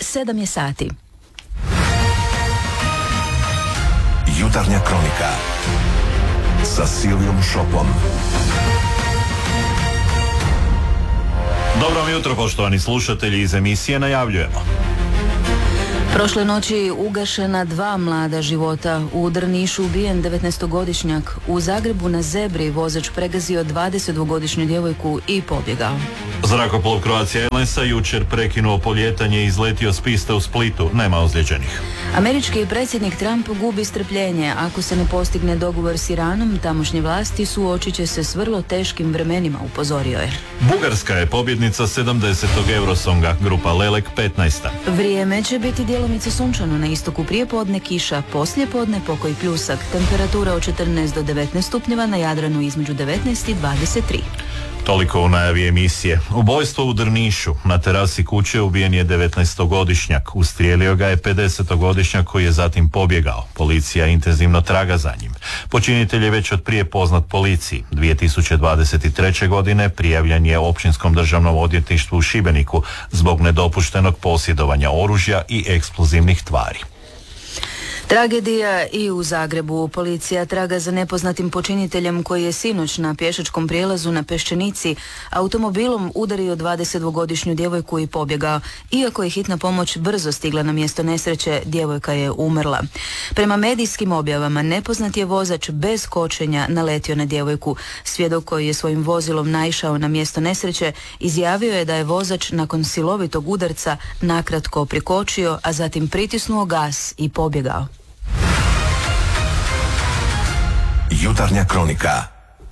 7 je sati. Jutarnja kronika sa Silvijom Šopom. Dobro vam jutro, poštovani slušatelji, iz emisije najavljujemo. Prošle noći ugašena 2 mlada života. U Drnišu ubijen 19-godišnjak. U Zagrebu na Zebri vozač pregazio 22-godišnju djevojku i pobjegao. Zrakoplov Croatia Airlinesa jučer prekinuo poljetanje i izletio s piste u Splitu. Nema ozlijeđenih. Američki predsjednik Trump gubi strpljenje. Ako se ne postigne dogovor s Iranom, tamošnje vlasti suočit će se s vrlo teškim vremenima, upozorio je. Bugarska je pobjednica 70. Eurosonga, grupa Lelek 15. Vrijeme će biti djelomice sunčano, na istoku prijepodne kiša, poslijepodne pokoj pljusak, temperatura od 14 do 19 stupnjeva, na Jadranu između 19 i 23. Toliko u najavi emisije. Ubojstvo u Drnišu. Na terasi kuće ubijen je 19-godišnjak. Ustrijelio ga je 50-godišnjak koji je zatim pobjegao. Policija intenzivno traga za njim. Počinitelj je već od prije poznat policiji. 2023. godine prijavljen je Općinskom državnom odvjetništvu u Šibeniku zbog nedopuštenog posjedovanja oružja i eksplozivnih tvari. Tragedija i u Zagrebu. Policija traga za nepoznatim počiniteljem koji je sinoć na pješačkom prijelazu na Peščenici automobilom udario 22-godišnju djevojku i pobjegao. Iako je hitna pomoć brzo stigla na mjesto nesreće, djevojka je umrla. Prema medijskim objavama, nepoznat je vozač bez kočenja naletio na djevojku. Svjedok koji je svojim vozilom naišao na mjesto nesreće izjavio je da je vozač nakon silovitog udarca nakratko prikočio, a zatim pritisnuo gas i pobjegao. Jutarnja kronika.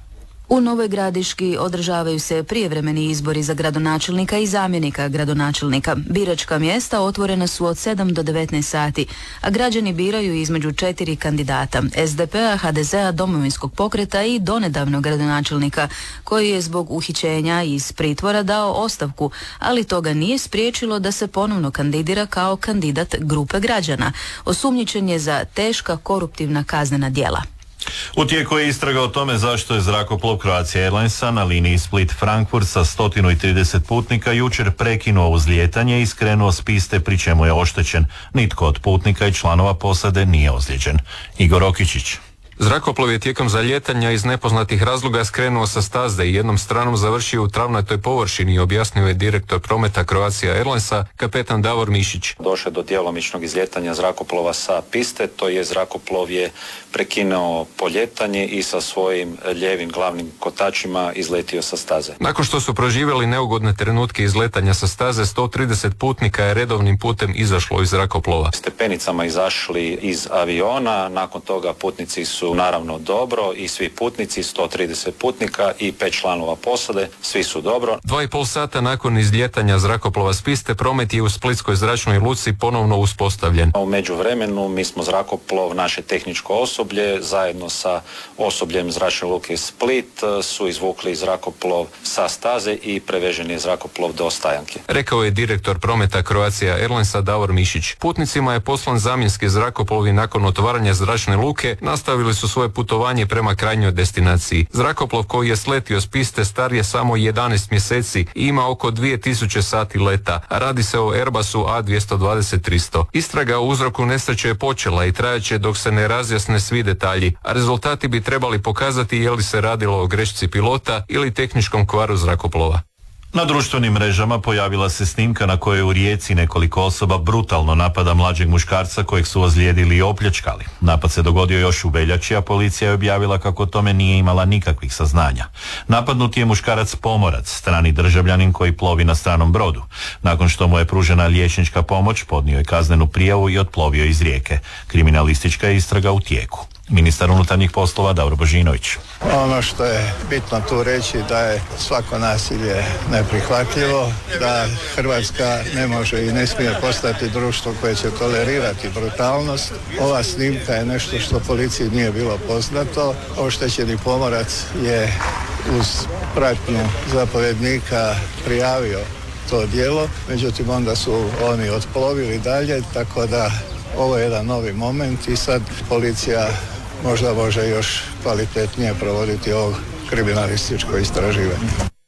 U Novoj Gradiški održavaju se prijevremeni izbori za gradonačelnika i zamjenika gradonačelnika. Biračka mjesta otvorena su od 7 do 19 sati, a građani biraju između 4 kandidata: SDP-a, HDZ-a, Domovinskog pokreta i donedavnog gradonačelnika, koji je zbog uhićenja iz pritvora dao ostavku, ali to ga nije spriječilo da se ponovno kandidira kao kandidat grupe građana. Osumnjičen je za teška koruptivna kaznena djela. U tijeku je istraga o tome zašto je zrakoplov Croatia Airlinesa na liniji Split-Frankfurt sa 130 putnika jučer prekinuo uzlijetanje i skrenuo s piste, pri čemu je oštećen. Nitko od putnika i članova posade nije ozlijeđen. Igor Okičić. Zrakoplov je tijekom zalijetanja iz nepoznatih razloga skrenuo sa staze i jednom stranom završio u travnatoj površini, objasnio je direktor prometa Croatia Airlinesa, kapetan Davor Mišić. Došlo je do djelomičnog izlijetanja zrakoplova sa piste, to je zrakoplov je prekinuo poljetanje i sa svojim lijevim glavnim kotačima izletio sa staze. Nakon što su proživjeli neugodne trenutke izletanja sa staze, 130 putnika je redovnim putem izašlo iz zrakoplova. Stepenicama izašli iz aviona, nakon toga putnici su naravno dobro i svi putnici, 130 putnika i 5 članova posade, svi su dobro. 2,5 sata nakon izlijetanja zrakoplova s piste, promet je u Splitskoj zračnoj luci ponovno uspostavljen. U međuvremenu mi smo zrakoplov, naše tehničko osoblje, zajedno sa osobljem zračne luke Split su izvukli zrakoplov sa staze i prevežen je zrakoplov do Stajanke. Rekao je direktor prometa Croatia Airlinesa Davor Mišić. Putnicima je poslan zamjenski zrakoplov i nakon otvaranja zračne luke nastavili su svoje putovanje prema krajnjoj destinaciji. Zrakoplov koji je sletio s piste star je samo 11 mjeseci i ima oko 2000 sati leta, a radi se o Airbusu A220-300. Istraga o uzroku nesreće je počela i trajaće dok se ne razjasne svi detalji, a rezultati bi trebali pokazati je li se radilo o grešci pilota ili tehničkom kvaru zrakoplova. Na društvenim mrežama pojavila se snimka na kojoj u Rijeci nekoliko osoba brutalno napada mlađeg muškarca kojeg su ozlijedili i opljačkali. Napad se dogodio još u veljači, a policija je objavila kako o tome nije imala nikakvih saznanja. Napadnut je muškarac pomorac, strani državljanin koji plovi na stranom brodu. Nakon što mu je pružena liječnička pomoć, podnio je kaznenu prijavu i otplovio iz Rijeke. Kriminalistička je istraga u tijeku. Ministar unutarnjih poslova Davor Božinović. Ono što je bitno tu reći da je svako nasilje neprihvatljivo, da Hrvatska ne može i ne smije postati društvo koje će tolerirati brutalnost. Ova snimka je nešto što policiji nije bilo poznato. Oštećeni pomorac je uz pratnju zapovjednika prijavio to djelo, međutim onda su oni otplovili dalje, tako da ovo je jedan novi moment i sad policija možda može još kvalitetnije provoditi ovo kriminalističko istraživanje.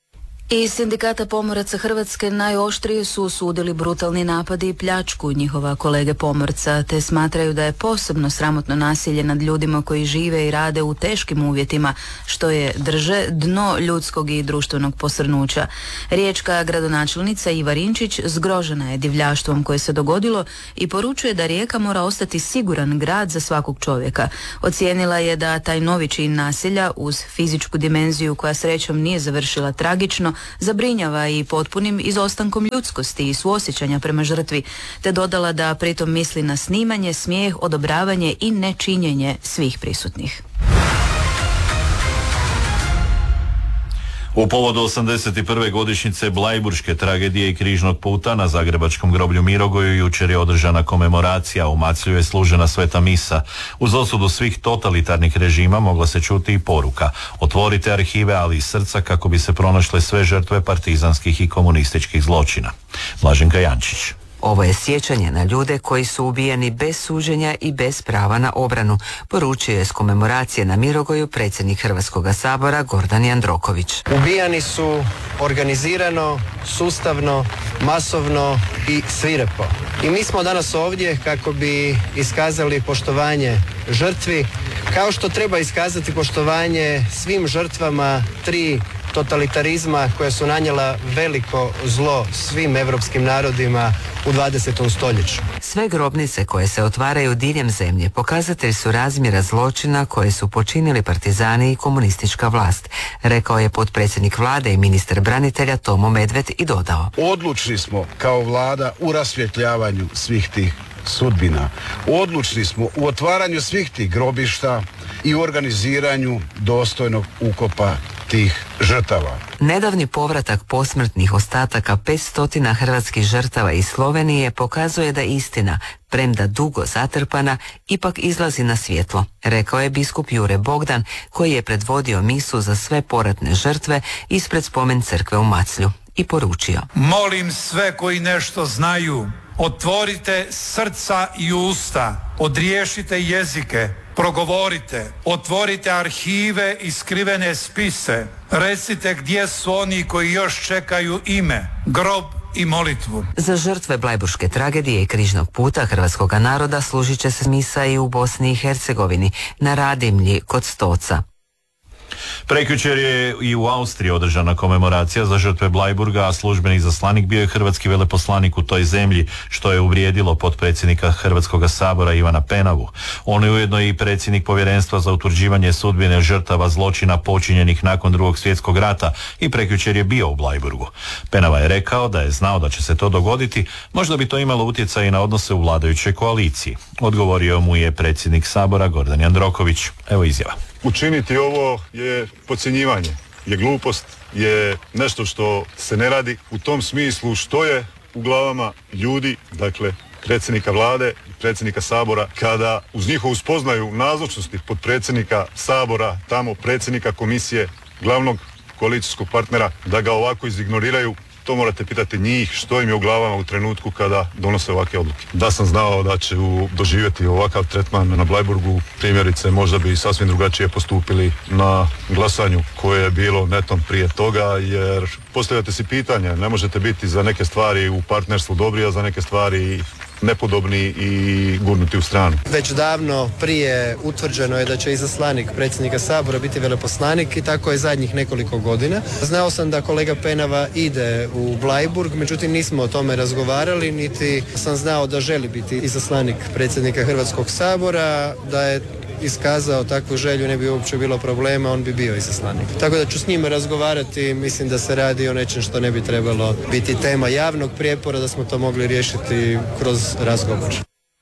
Iz Sindikata pomoraca Hrvatske najoštrije su osudili brutalni napad i pljačku njihova kolege pomorca, te smatraju da je posebno sramotno nasilje nad ljudima koji žive i rade u teškim uvjetima, što je, drže, dno ljudskog i društvenog posrnuća. Riječka gradonačelnica Iva Rinčić zgrožena je divljaštvom koje se dogodilo i poručuje da Rijeka mora ostati siguran grad za svakog čovjeka. Ocijenila je da taj novi čin nasilja, uz fizičku dimenziju koja srećom nije završila tragično, zabrinjava i potpunim izostankom ljudskosti i suosjećanja prema žrtvi, te dodala da pritom misli na snimanje, smijeh, odobravanje i nečinjenje svih prisutnih. U povodu 81. godišnjice Blajburške tragedije i križnog puta na zagrebačkom groblju Mirogoju jučer je održana komemoracija, u Maclju je služena sveta misa. Uz osudu svih totalitarnih režima mogla se čuti i poruka: otvorite arhive, ali i srca, kako bi se pronašle sve žrtve partizanskih i komunističkih zločina. Blaženka Jančić. Ovo je sjećanje na ljude koji su ubijeni bez suđenja i bez prava na obranu, poručio je s komemoracije na Mirogoju predsjednik Hrvatskog sabora Gordan Jandroković. Ubijani su organizirano, sustavno, masovno i svirepo. I mi smo danas ovdje kako bi iskazali poštovanje žrtvi, kao što treba iskazati poštovanje svim žrtvama tri totalitarizma koja su nanijela veliko zlo svim evropskim narodima u 20. stoljeću. Sve grobnice koje se otvaraju diljem zemlje pokazatelj su razmjera zločina koje su počinili partizani i komunistička vlast, rekao je potpredsjednik vlade i ministar branitelja Tomo Medved i dodao: odlučni smo kao vlada u rasvjetljavanju svih tih sudbina. Odlučni smo u otvaranju svih tih grobišta i u organiziranju dostojnog ukopa tih žrtava. Nedavni povratak posmrtnih ostataka 500 hrvatskih žrtava iz Slovenije pokazuje da istina, premda dugo zatrpana, ipak izlazi na svjetlo, rekao je biskup Jure Bogdan, koji je predvodio misu za sve poratne žrtve ispred spomen crkve u Maclju i poručio: molim sve koji nešto znaju, otvorite srca i usta, odriješite jezike, progovorite, otvorite arhive i skrivene spise, recite gdje su oni koji još čekaju ime, grob i molitvu. Za žrtve Blajburške tragedije i križnog puta hrvatskog naroda služit će se misa i u Bosni i Hercegovini, na Radimlji kod Stoca. Prekjučer je i u Austriji održana komemoracija za žrtve Blajburga, a službeni izaslanik bio je hrvatski veleposlanik u toj zemlji, što je uvrijedilo potpredsjednika Hrvatskog sabora Ivana Penavu. On je ujedno i predsjednik Povjerenstva za utvrđivanje sudbine žrtava zločina počinjenih nakon Drugog svjetskog rata i prekjučer je bio u Blajburgu. Penava je rekao da je znao da će se to dogoditi, možda bi to imalo utjecaj i na odnose u vladajućoj koaliciji. Odgovorio mu je predsjednik sabora Gordan Jandroković. Evo izjava. Učiniti ovo je podcjenjivanje, je glupost, je nešto što se ne radi. U tom smislu što je u glavama ljudi, dakle predsjednika vlade i predsjednika sabora, kada uz njihovu spoznaju nazočnosti potpredsjednika sabora, tamo predsjednika komisije, glavnog koalicijskog partnera, da ga ovako izignoriraju, to morate pitati njih što im je u glavama u trenutku kada donose ovakve odluke. Da sam znao da će doživjeti ovakav tretman na Blajburgu, primjerice, možda bi sasvim drugačije postupili na glasanju koje je bilo netom prije toga, jer postavljate si pitanje, ne možete biti za neke stvari u partnerstvu dobri, a za neke stvari nepodobni i gurnuti u stranu. Već davno prije utvrđeno je da će izaslanik predsjednika sabora biti veleposlanik i tako je zadnjih nekoliko godina. Znao sam da kolega Penava ide u Blajburg, međutim nismo o tome razgovarali, niti sam znao da želi biti izaslanik predsjednika Hrvatskog sabora, da je iskazao takvu želju ne bi uopće bilo problema, on bi bio izaslanik. Tako da ću s njima razgovarati, mislim da se radi o nečem što ne bi trebalo biti tema javnog prijepora, da smo to mogli riješiti kroz razgovor.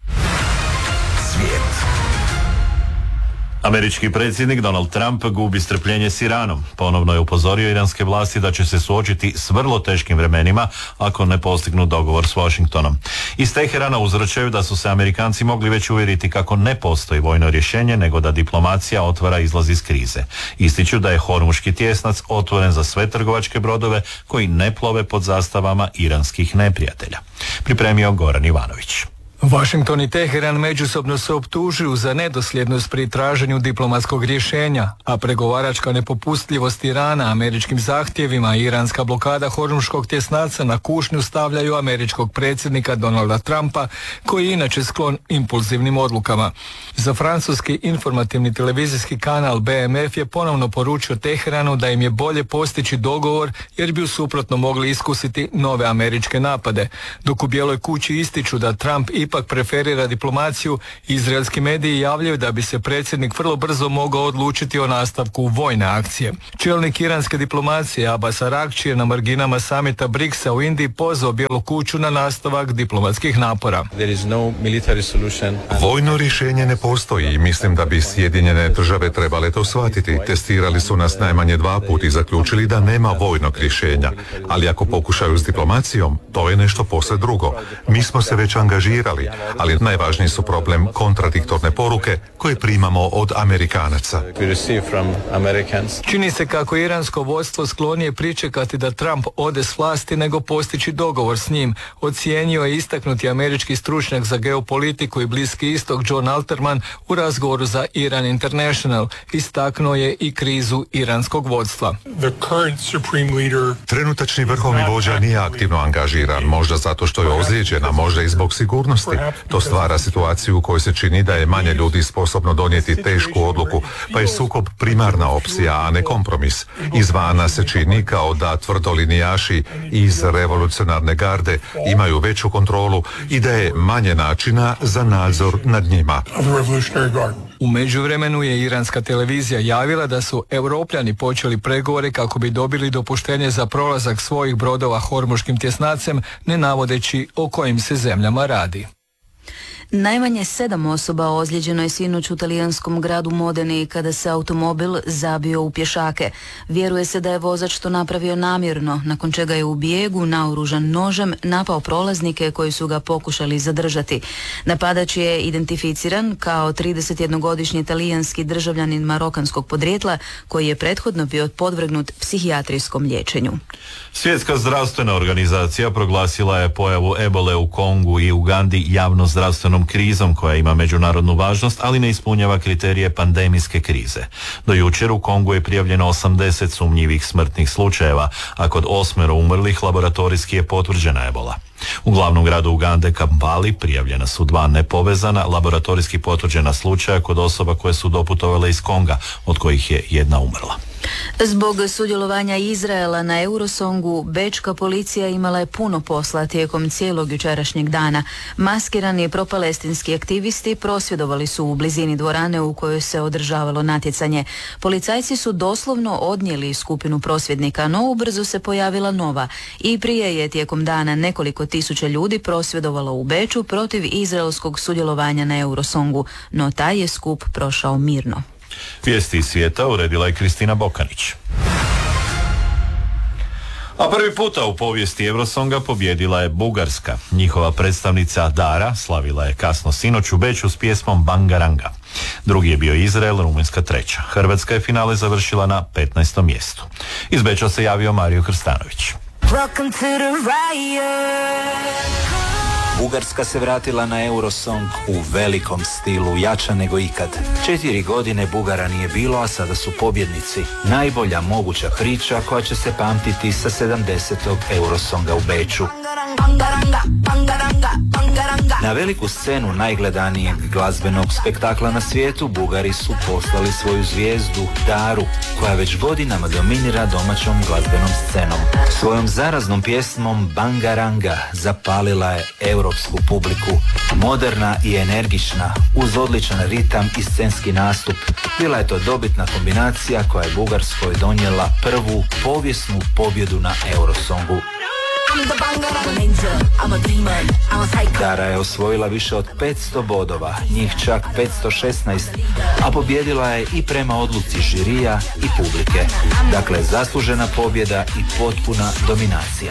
Američki predsjednik Donald Trump gubi strpljenje s Iranom. Ponovno je upozorio iranske vlasti da će se suočiti s vrlo teškim vremenima ako ne postignu dogovor s Washingtonom. Iz Teherana uzvraćaju da su se Amerikanci mogli već uvjeriti kako ne postoji vojno rješenje, nego da diplomacija otvara izlaz iz krize. Ističu da je Hormuški tjesnac otvoren za sve trgovačke brodove koji ne plove pod zastavama iranskih neprijatelja. Pripremio Goran Ivanović. Washington i Teheran međusobno se optužuju za nedosljednost pri traženju diplomatskog rješenja, a pregovaračka nepopustljivost Irana američkim zahtjevima i iranska blokada Hormuškog tjesnaca na kušnju stavljaju američkog predsjednika Donalda Trumpa, koji je inače sklon impulzivnim odlukama. Za francuski informativni televizijski kanal BMF je ponovno poručio Teheranu da im je bolje postići dogovor jer bi u suprotno mogli iskusiti nove američke napade. Dok u Bijeloj kući ističu da Trump ipak preferira diplomaciju, izraelski mediji javljaju da bi se predsjednik vrlo brzo mogao odlučiti o nastavku vojne akcije. Čelnik iranske diplomacije Abbas Araghči je na marginama samita BRICS-a u Indiji pozvao Bijelu kuću na nastavak diplomatskih napora. Vojno rješenje ne postoji i mislim da bi Sjedinjene države trebale to shvatiti. Testirali su nas najmanje 2 puta i zaključili da nema vojnog rješenja. Ali ako pokušaju s diplomacijom, to je nešto posve drugo. Mi smo se već angažirali, ali najvažniji su problem kontradiktorne poruke koje primamo od Amerikanaca. Čini se kako iransko vodstvo sklonije pričekati da Trump ode s vlasti nego postići dogovor s njim, ocijenio je istaknuti američki stručnjak za geopolitiku i Bliski istok John Alterman u razgovoru za Iran International. Istaknuo je i krizu iranskog vodstva. Trenutačni vrhovni vođa nije aktivno angažiran, možda zato što je ozlijeđen, a možda i zbog sigurnosti. To stvara situaciju u kojoj se čini da je manje ljudi sposobno donijeti tešku odluku, pa je sukob primarna opcija, a ne kompromis. Izvana se čini kao da tvrdolinijaši iz revolucionarne garde imaju veću kontrolu i da je manje načina za nadzor nad njima. U međuvremenu je iranska televizija javila da su Europljani počeli pregovore kako bi dobili dopuštenje za prolazak svojih brodova Hormuškim tjesnacem, ne navodeći o kojim se zemljama radi. Najmanje 7 osoba ozlijeđeno je sinoć u talijanskom gradu Modeni kada se automobil zabio u pješake. Vjeruje se da je vozač to napravio namjerno, nakon čega je u bijegu naoružan nožem napao prolaznike koji su ga pokušali zadržati. Napadač je identificiran kao 31-godišnji talijanski državljanin marokanskog podrijetla koji je prethodno bio podvrgnut psihijatrijskom liječenju. Svjetska zdravstvena organizacija proglasila je pojavu ebole u Kongu i Ugandi javno zdravstvenom krizom koja ima međunarodnu važnost, ali ne ispunjava kriterije pandemijske krize. Do jučer u Kongu je prijavljeno 80 sumnjivih smrtnih slučajeva, a kod 8 umrlih laboratorijski je potvrđena ebola. U glavnom gradu Ugande, Kampali, prijavljena su 2 nepovezana, laboratorijski potvrđena slučaja kod osoba koje su doputovale iz Konga, od kojih je 1 umrla. Zbog sudjelovanja Izraela na Eurosongu, bečka policija imala je puno posla tijekom cijelog jučerašnjeg dana. Maskirani propalestinski aktivisti prosvjedovali su u blizini dvorane u kojoj se održavalo natjecanje. Policajci su doslovno odnijeli skupinu prosvjednika, no ubrzo se pojavila nova. I prije je tijekom dana nekoliko tisuća ljudi prosvjedovalo u Beču protiv izraelskog sudjelovanja na Eurosongu, no taj je skup prošao mirno. Vijesti iz svijeta uredila je Kristina Bokanić. A prvi puta u povijesti Eurosonga pobjedila je Bugarska. Njihova predstavnica Dara slavila je kasno sinoć u Beču s pjesmom Bangaranga. Drugi je bio Izrael, Rumunjska 3. Hrvatska je finale završila na 15. mjestu. Iz Beča se javio Mario Krstanović. Bugarska se vratila na Eurosong u velikom stilu, jača nego ikad. 4 godine Bugara nije bilo, a sada su pobjednici. Najbolja moguća priča koja će se pamtiti sa 70. Eurosonga u Beču. Na veliku scenu najgledanijeg glazbenog spektakla na svijetu Bugari su poslali svoju zvijezdu Daru, koja već godinama dominira domaćom glazbenom scenom. Svojom zaraznom pjesmom Bangaranga zapalila je europsku publiku. Moderna i energična, uz odličan ritam i scenski nastup. Bila je to dobitna kombinacija koja je Bugarskoj donijela prvu povijesnu pobjedu na Eurosongu. Dara je osvojila više od 500 bodova, njih čak 516, a pobjedila je i prema odluci žirija i publike. Dakle, zaslužena pobjeda i potpuna dominacija.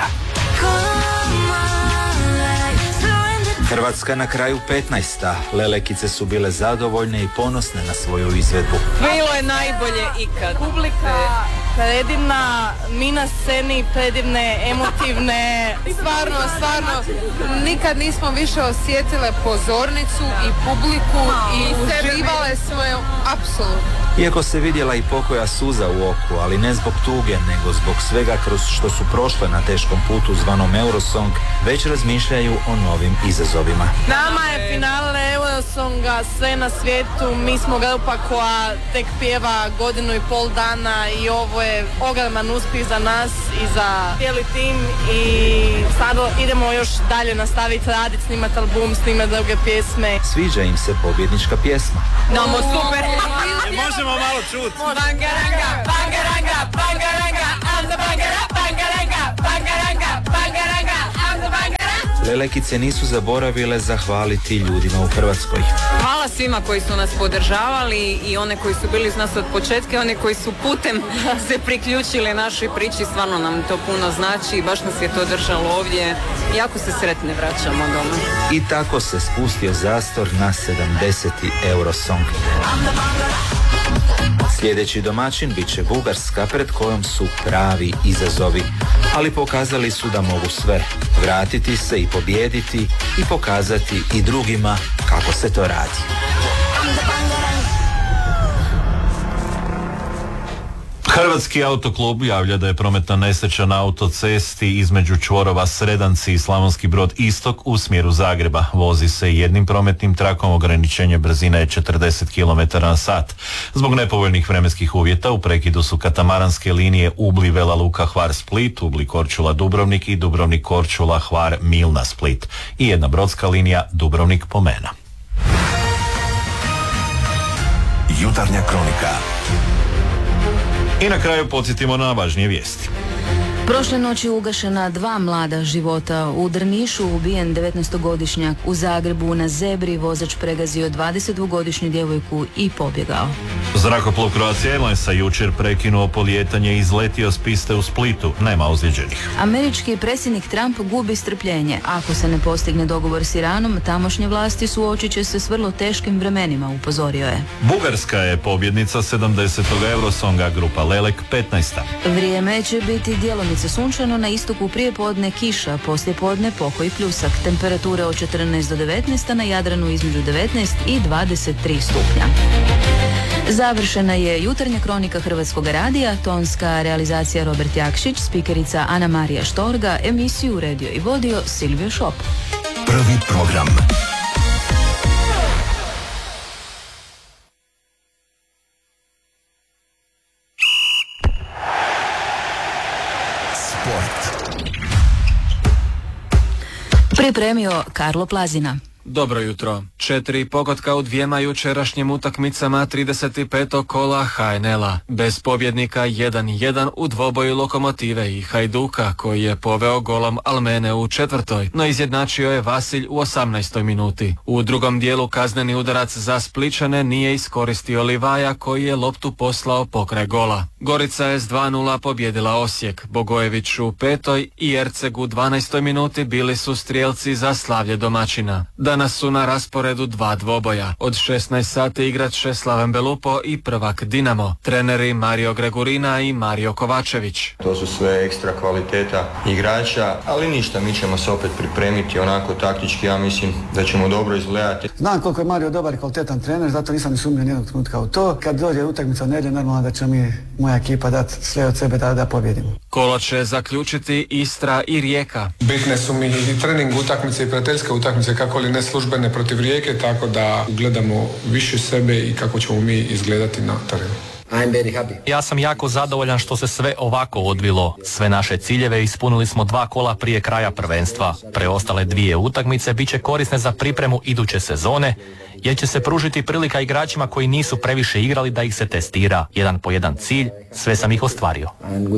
Hrvatska na kraju 15. Lelekice su bile zadovoljne i ponosne na svoju izvedbu. Bilo je najbolje ikad. Publika predivna, mi na sceni predivne, emotivne, stvarno, nikad nismo više osjetile pozornicu i publiku i uživale smo je apsolutno. Iako se vidjela i pokoja suza u oku, ali ne zbog tuge, nego zbog svega kroz što su prošle na teškom putu zvanom Eurosong, već razmišljaju o novim izazovima. Nama je finale Eurosonga sve na svijetu, mi smo grupa koja tek pjeva 1.5 godina dana i ovo je ogroman uspjeh za nas i za cijeli tim i sada idemo još dalje nastaviti raditi, snimati album, snimati druge pjesme. Sviđa im se pobjednička pjesma. Namo super! Možemo malo čuti. Bangaranga, bangaranga, bangaranga, I'm the bangara, bangaranga, bangaranga, bangaranga, I'm the bangara. Lelekice nisu zaboravile zahvaliti ljudima u Hrvatskoj. Hvala svima koji su nas podržavali i one koji su bili uz nas od početka, one koji su putem se priključili našoj priči, stvarno nam to puno znači i baš nas je to držalo ovdje. Jako se sretne vraćamo doma. I tako se spustio zastor na 70. Eurosong. Sljedeći domaćin bit će Bugarska, pred kojom su pravi izazovi, ali pokazali su da mogu sve, vratiti se i pobijediti i pokazati i drugima kako se to radi. Hrvatski autoklub javlja da je prometna nesreća na autocesti između čvorova Sredanci i Slavonski Brod istok u smjeru Zagreba. Vozi se jednim prometnim trakom, ograničenje brzine je 40 km/h. Zbog nepovoljnih vremenskih uvjeta u prekidu su katamaranske linije Ubli Vela Luka Hvar Split, Ubli Korčula Dubrovnik i Dubrovnik Korčula Hvar Milna Split i jedna brodska linija Dubrovnik Pomena. Jutarnja kronika. I na kraju podsjetimo na važnije vijesti. Prošle noći ugašena 2 mlada života. U Drnišu ubijen 19-godišnjak, u Zagrebu na Zebri vozač pregazio 22-godišnju djevojku i pobjegao. Zrakoplov Croatia Airlinesa jučer prekinuo polijetanje i izletio s piste u Splitu. Nema ozlijeđenih. Američki predsjednik Trump gubi strpljenje. Ako se ne postigne dogovor s Iranom, tamošnje vlasti suočit će se s vrlo teškim vremenima, upozorio je. Bugarska je pobjednica 70. Eurosonga, grupa Lelek 15. Vrijeme će biti djelomice sunčano, na istoku prijepodne kiša, poslijepodne pokoj pljusak, temperature od 14 do 19, na Jadranu između 19 i 23 stupnja. Završena je jutarnja kronika Hrvatskog radija, tonska realizacija Robert Jakšić, spikerica Ana Marija Štorga, emisiju uredio i vodio Silvio Šop. Prvi program. Pripremio Karlo Plazina. Dobro jutro. 4 pogotka u 2 jučerašnjim utakmicama 35. kola HNL-a. Bez pobjednika 1-1 u dvoboju Lokomotive i Hajduka, koji je poveo golom Almene u 4. no izjednačio je Vasilj u 18. minuti. U drugom dijelu kazneni udarac za Spličane nije iskoristio Livaja, koji je loptu poslao pokraj gola. Gorica je s 2-0 pobjedila Osijek. Bogojević u 5. i Erceg u 12. minuti bili su strijelci za slavlje domaćina. Danas su na rasporedu 2 dvoboja. Od 16 sati igrat će Slaven Belupo i prvak Dinamo. Treneri Mario Gregurina i Mario Kovačević. To su sve ekstra kvaliteta igrača, ali ništa, mi ćemo se opet pripremiti onako taktički, ja mislim da ćemo dobro izgledati. Znam koliko je Mario dobar i kvalitetan trener, zato nisam ni sumnjao nijednog trenutka u to. Kad dođe utakmica u nedjelju, normalno da će moja ekipa dati sve od sebe da pobjedimo. Kolo će zaključiti Istra i Rijeka. Bitne su mi i trening utakmice i prijateljske utakmice, kako li ne službene protiv Rijeke, tako da gledamo više sebe i kako ćemo mi izgledati na terenu. Ja sam jako zadovoljan što se sve ovako odvilo. Sve naše ciljeve ispunili smo 2 kola prije kraja prvenstva. Preostale 2 utakmice bit će korisne za pripremu iduće sezone, jer će se pružiti prilika igračima koji nisu previše igrali da ih se testira. 1 po 1 cilj, sve sam ih ostvario.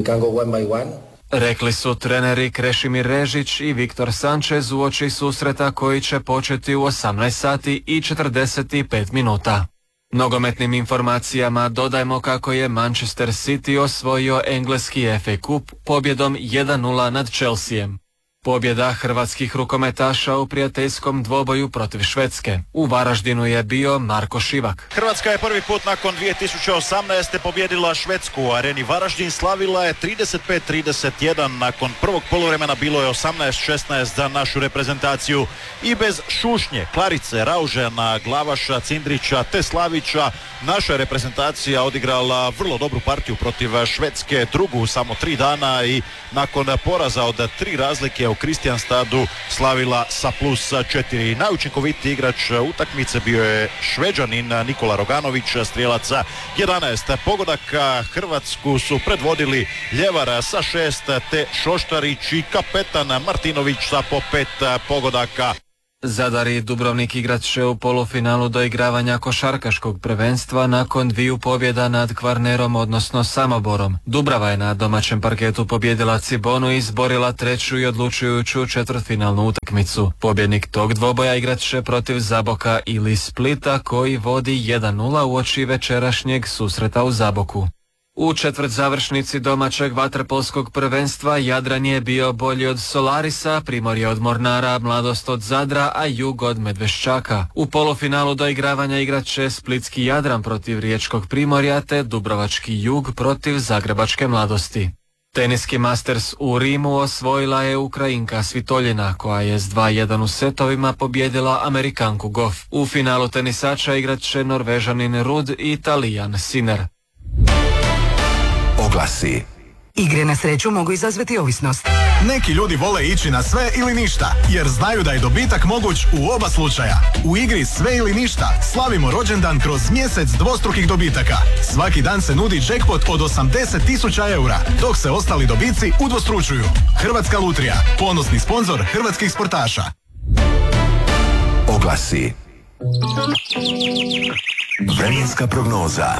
Rekli su treneri Krešimir Režić i Viktor Sanchez uoči susreta koji će početi u 18 sati i 45 minuta. Nogometnim informacijama dodajmo kako je Manchester City osvojio engleski FA Cup pobjedom 1-0 nad Chelseaem. Pobjeda hrvatskih rukometaša u prijateljskom dvoboju protiv Švedske. U Varaždinu je bio Marko Šivak. Hrvatska je prvi put nakon 2018. pobjedila Švedsku u areni Varaždin, slavila je 35-31. Nakon prvog poluvremena bilo je 18-16 za našu reprezentaciju i bez šušnje, Klarice, Raužena, Glavaša, Cindrića te Slavića naša reprezentacija odigrala vrlo dobru partiju protiv Švedske, drugu u samo 3 dana i nakon poraza od 3 razlike u Kristianstadu slavila sa +4. Najučinkovitiji igrač utakmice bio je Šveđanin Nikola Roganović, strijelaca 11 pogodaka. Hrvatsku su predvodili Ljevar sa 6 te Šoštarić i kapetan Martinović sa po 5 pogodaka. Zadar i Dubrovnik igrat će u polufinalu doigravanja košarkaškog prvenstva nakon 2 pobjeda nad Kvarnerom, odnosno Samoborom. Dubrava je na domaćem parketu pobjedila Cibonu i izborila 3. i odlučujuću četvrtfinalnu utakmicu. Pobjednik tog dvoboja igrat će protiv Zaboka ili Splita koji vodi 1-0 uoči večerašnjeg susreta u Zaboku. U četvrtzavršnici domaćeg vaterpolskog prvenstva Jadran je bio bolji od Solarisa, Primorje od Mornara, Mladost od Zadra, a Jug od Medveščaka. U polufinalu doigravanja igrat će splitski Jadran protiv riječkog Primorja te dubrovački Jug protiv zagrebačke Mladosti. Teniski Masters u Rimu osvojila je Ukrajinka Svitoljina koja je s 2-1 u setovima pobjedila Amerikanku Goff. U finalu tenisača igrat će Norvežanin Rud i Italijan Sinner. Oglasi. Igre na sreću mogu izazvati ovisnost. Neki ljudi vole ići na sve ili ništa, jer znaju da je dobitak moguć u oba slučaja. U igri Sve ili ništa slavimo rođendan kroz mjesec dvostrukih dobitaka. Svaki dan se nudi jackpot od 80.000 eura, dok se ostali dobici udvostručuju. Hrvatska lutrija, ponosni sponzor hrvatskih sportaša. Oglasi. Vremenska prognoza.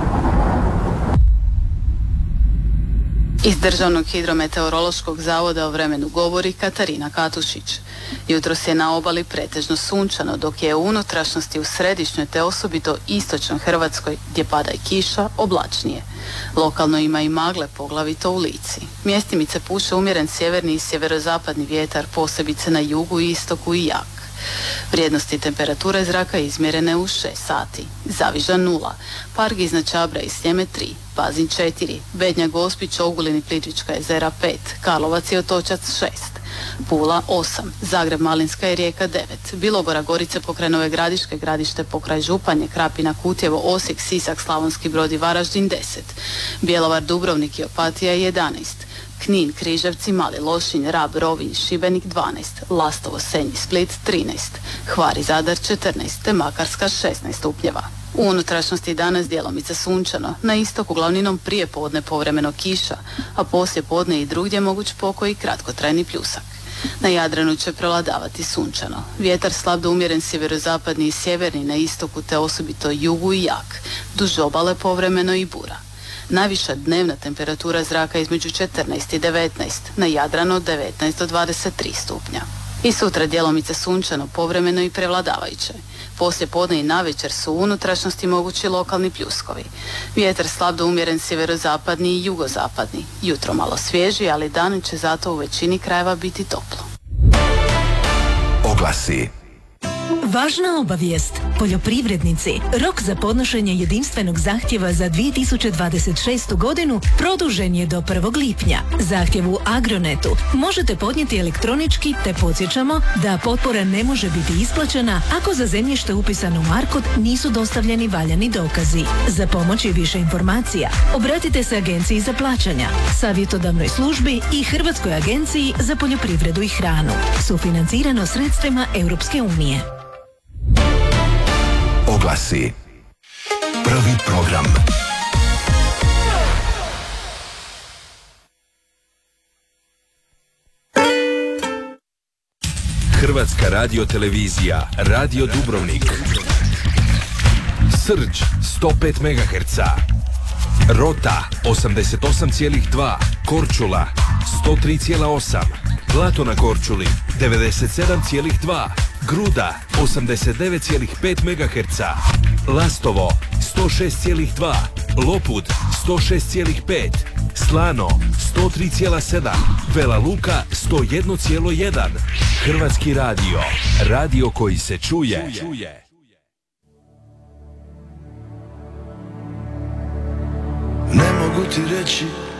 Iz Državnog hidrometeorološkog zavoda o vremenu govori Katarina Katušić. Jutros je na obali pretežno sunčano, dok je u unutrašnjosti u središnjoj te osobito istočnoj Hrvatskoj, gdje pada i kiša, oblačnije. Lokalno ima i magle, poglavito u Lici. Mjestimice puše umjeren sjeverni i sjeverozapadni vjetar, posebice na jugu i istoku i jak. Vrijednosti temperature zraka izmjerene u 6 sati. Zavižan 0, Park iznad Čabra i Sljeme 3, Pazin 4, Bednja Gospić, Ogulin i Plitvička jezera 5, Karlovac i Otočac 6, Pula 8, Zagreb, Malinska i Rijeka 9, Bilogora, Gorice pokraj Nove Gradiške, Gradište pokraj Županje, Krapina, Kutjevo, Osijek, Sisak, Slavonski Brod i Varaždin 10, Bjelovar, Dubrovnik i Opatija 11, Knin, Križevci, Mali Lošinj, Rab, Rovinj, Šibenik 12, Lastovo, Senj, Split 13, Hvar i Zadar 14, te Makarska 16 stupnjeva. U unutrašnjosti danas djelomice sunčano, na istoku glavninom prije podne povremeno kiša, a poslije podne i drugdje moguć pokoj i kratkotrajni pljusak. Na Jadranu će prevladavati sunčano. Vjetar slab do umjeren sjeverozapadni i sjeverni na istoku te osobito jugu i jak, duž obale povremeno i bura. Najviša dnevna temperatura zraka između 14 i 19, na Jadranu od 19 do 23 stupnja. I sutra djelomice sunčano, povremeno i prevladavajuće. Poslije podne i navečer su u unutrašnjosti mogući lokalni pljuskovi. Vjetar slab do umjeren sjeverozapadni i jugozapadni. Jutro malo svježi, ali dan će zato u većini krajeva biti toplo. Oglasi. Važna obavijest. Poljoprivrednici, rok za podnošenje jedinstvenog zahtjeva za 2026. godinu produžen je do 1. lipnja. Zahtjev u Agronetu možete podnijeti elektronički, te podsjećamo da potpora ne može biti isplaćena ako za zemljište upisano u ARKOD nisu dostavljeni valjani dokazi. Za pomoć i više informacija obratite se Agenciji za plaćanja, savjetodavnoj službi i Hrvatskoj agenciji za poljoprivredu i hranu. Sufinancirano sredstvima Europske unije. Oglasi. Prvi program. Hrvatska radiotelevizija, Radio Dubrovnik. Srđ 105 MHz. Rota 88,2. Korčula 103,8. Blato na Korčuli 97,2. Gruda 89,5 MHz. Lastovo 106,2. Lopud 106,5. Slano 103,7, Vela Luka 101,1. Hrvatski radio, radio koji se čuje. Ne mogu ti reći